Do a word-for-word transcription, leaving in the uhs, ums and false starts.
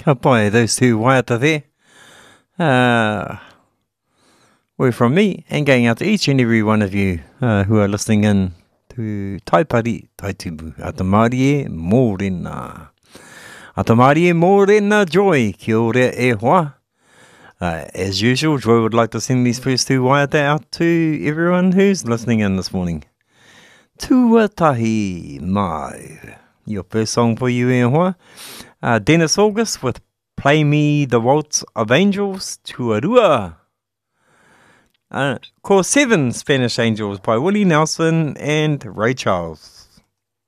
Ka pai, those two waiata there. Uh, word from me, and going out to each and every one of you uh, who are listening in to Taipari Taitubu. Ata Māori e mōrena. Ata Māori e mōrena Joy. Kia ora e hoa. Uh, as usual, Joy would like to send these first two waiata out to everyone who's listening in this morning. Tuatahi mai. Your first song for you e hoa. Uh, Dennis August with Play Me the Waltz of Angels, Tuarua. Uh, Core seven Spanish Angels by Willie Nelson and Ray Charles.